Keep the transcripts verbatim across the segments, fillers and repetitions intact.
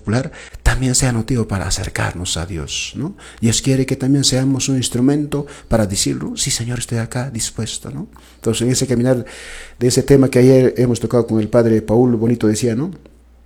popular también sea motivo para acercarnos a Dios, ¿no? Dios quiere que también seamos un instrumento para decirlo, sí Señor, estoy acá dispuesto, ¿no? Entonces en ese caminar de ese tema que ayer hemos tocado con el padre Paul Bonito decía, ¿no?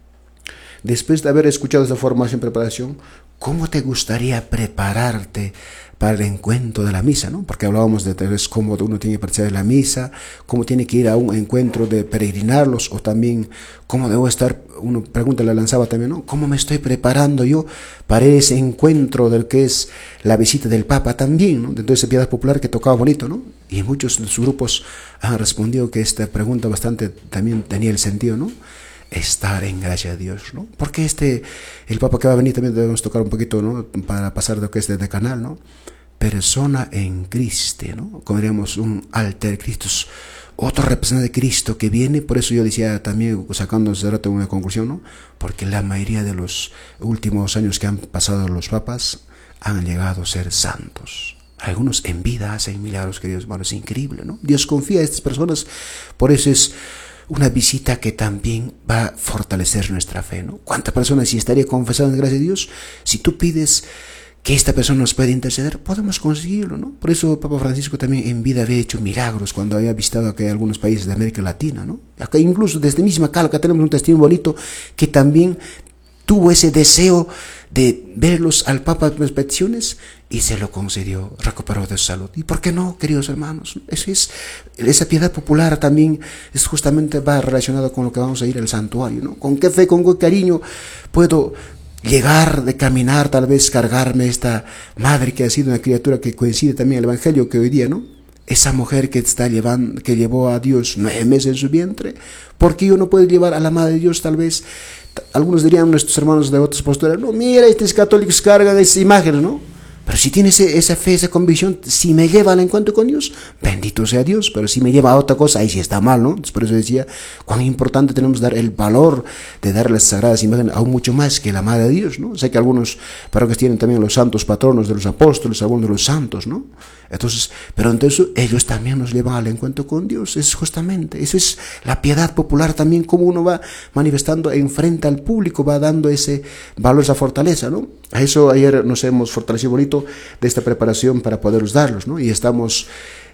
Después de haber escuchado esta formación y preparación, ¿cómo te gustaría prepararte para el encuentro de la misa, ¿no? Porque hablábamos de tal vez cómo uno tiene que participar de la misa, cómo tiene que ir a un encuentro de peregrinarlos, o también cómo debo estar, una pregunta la lanzaba también, ¿no? ¿Cómo me estoy preparando yo para ese encuentro del que es la visita del Papa también, ¿no? Dentro de esa piedad popular que tocaba bonito, ¿no? Y muchos de sus grupos han respondido que esta pregunta bastante también tenía el sentido, ¿no? Estar en gracia de Dios, ¿no? Porque este, el Papa que va a venir también debemos tocar un poquito, ¿no? Para pasar de lo que es de, de canal, ¿no? Persona en Cristo, ¿no? Como diríamos, un alter Christus, otro representante de Cristo que viene. Por eso yo decía también, sacando hace rato una conclusión, ¿no? Porque la mayoría de los últimos años que han pasado los papas han llegado a ser santos. Algunos en vida hacen milagros, queridos hermanos, es increíble, ¿no? Dios confía a estas personas, por eso es una visita que también va a fortalecer nuestra fe, ¿no? ¿Cuántas personas si estaría confesando en gracia de Dios? Si tú pides que esta persona nos puede interceder, podemos conseguirlo, ¿no? Por eso Papa Francisco también en vida había hecho milagros cuando había visitado acá algunos países de América Latina, ¿no? Acá incluso desde misma Calca tenemos un testimonio bonito que también tuvo ese deseo de verlos al Papa en las peticiones y se lo concedió, recuperó de su salud. ¿Y por qué no, queridos hermanos? Eso es, esa piedad popular también es justamente va relacionado con lo que vamos a ir al santuario, ¿no? ¿Con qué fe, con qué cariño puedo llegar de caminar, tal vez cargarme esta madre que ha sido una criatura que coincide también el Evangelio que hoy día, ¿no? Esa mujer que está llevando, que llevó a Dios nueve meses en su vientre, ¿por qué yo no puedo llevar a la Madre de Dios? Tal vez, algunos dirían nuestros hermanos de otras posturas, no, mira, estos católicos cargan esas imágenes, ¿no? Pero si tiene ese, esa fe, esa convicción, si me lleva al encuentro con Dios, bendito sea Dios. Pero si me lleva a otra cosa, ahí sí está mal, ¿no? Por eso decía, cuán importante tenemos dar el valor de dar las sagradas imágenes, aún mucho más que la Madre de Dios, ¿no? Sé que algunos parroquias tienen también los santos patronos de los apóstoles, algunos de los santos, ¿no? Entonces, pero entonces ellos también nos llevan al encuentro con Dios. Es justamente, eso es la piedad popular también, como uno va manifestando enfrente al público, va dando ese valor, esa fortaleza, ¿no? A eso ayer nos hemos fortalecido bonito de esta preparación para poderlos darlos, ¿no? Y estamos,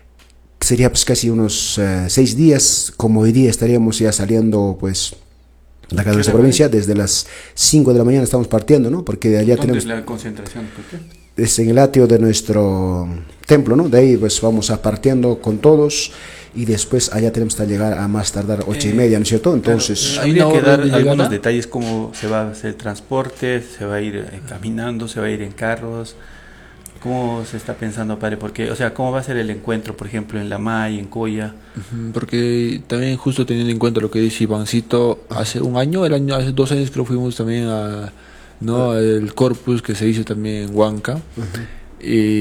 sería pues casi unos uh, seis días, como hoy día estaríamos ya saliendo, pues, de acá de nuestra provincia, desde las cinco de la mañana estamos partiendo, ¿no? Porque de allá ¿Dónde tenemos... es la concentración? ¿Por qué? Es en el atrio de nuestro templo, ¿no? De ahí pues vamos a partiendo con todos y después allá tenemos que llegar a más tardar ocho eh, y media, ¿no es cierto? Entonces... Claro, habría que dar algunos detalles, cómo se va a hacer el transporte, se va a ir eh, caminando, se va a ir en carros, ¿cómo se está pensando, padre? Porque, o sea, ¿cómo va a ser el encuentro, por ejemplo, en Lamay, en Coya? Porque también justo teniendo en cuenta lo que dice Ivancito, hace un año, el año hace dos años creo fuimos también a... ¿no? El corpus que se hizo también en Huanca, uh-huh.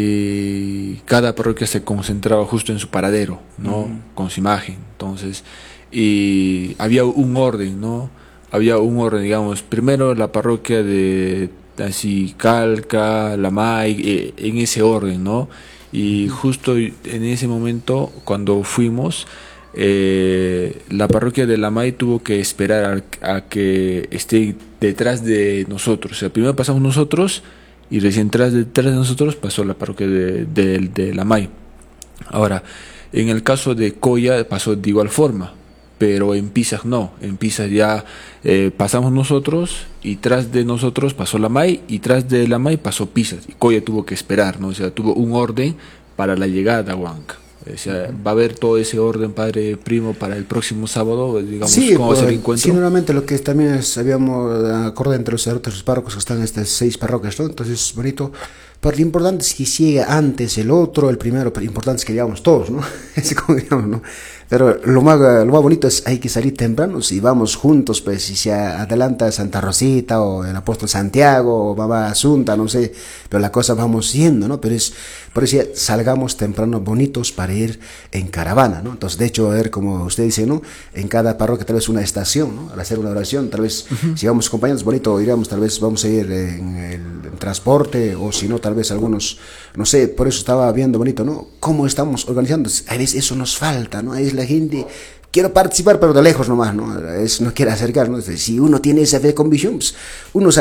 Y cada parroquia se concentraba justo en su paradero, ¿no? Uh-huh. Con su imagen, entonces, y había un orden, ¿no? Había un orden, digamos, primero la parroquia de así Calca, Lamay, eh, en ese orden, ¿no? Y uh-huh. Justo en ese momento, cuando fuimos, Eh, la parroquia de Lamay tuvo que esperar a, a que esté detrás de nosotros. O sea, primero pasamos nosotros y recién detrás, detrás de nosotros pasó la parroquia de, de, de Lamay. Ahora, en el caso de Coya pasó de igual forma, pero en Pisag no. En Pisag ya eh, pasamos nosotros y tras de nosotros pasó Lamay y tras de Lamay pasó Pisag. Y Coya tuvo que esperar, ¿no? O sea, tuvo un orden para la llegada a Huanca. O sea, va a haber todo ese orden, padre Primo, para el próximo sábado, digamos, sí, cómo va a ser el encuentro. Sí, normalmente lo que también es, habíamos acordado entre los sacerdotes y los párrocos que están en estas seis parroquias, ¿no? Entonces, bonito. Pero lo importante es que llegue antes el otro, el primero, pero lo importante es que llegamos todos, ¿no? Es como digamos, ¿no? Pero lo más, lo más bonito es hay que salir temprano, si vamos juntos, pues si se adelanta Santa Rosita o el apóstol Santiago o Baba Asunta, no sé, pero la cosa vamos yendo, ¿no? Pero es, por eso ya salgamos temprano bonitos para ir en caravana, ¿no? Entonces, de hecho, a ver, como usted dice, ¿no? En cada parroquia tal vez una estación, ¿no? Al hacer una oración, tal vez, uh-huh. Si vamos acompañados, bonito, digamos, tal vez vamos a ir en el en transporte o si no, tal vez algunos, no sé, por eso estaba viendo bonito, ¿no? Cómo estamos organizando, a veces eso nos falta, ¿no? Es la gente, quiero participar, pero de lejos nomás, ¿no? Es, no quiere acercar, ¿no? Si uno tiene esa fe de convicción, pues uno